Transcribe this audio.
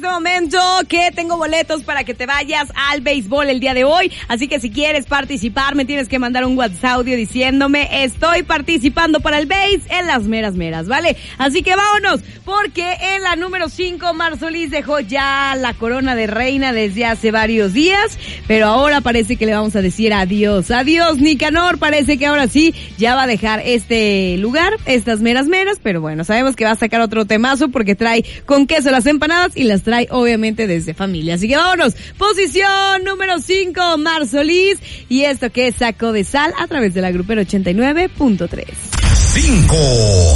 este momento que tengo boletos para que te vayas al béisbol el día de hoy. Así que si quieres participar, me tienes que mandar un WhatsApp audio diciéndome: estoy participando para el béis en las meras meras, ¿vale? Así que vámonos, porque en la número 5, Mar Solís dejó ya la corona de reina desde hace varios días, pero ahora parece que le vamos a decir adiós. Adiós, Nicanor, parece que ahora sí ya va a dejar este lugar, estas meras meras, pero bueno, sabemos que va a sacar otro temazo porque trae con queso las empanadas y las trae obviamente desde familia. Así que vámonos, posición número 5, Mar Solís, y esto que es Saco de Sal a través de la Grupera 89.3. 5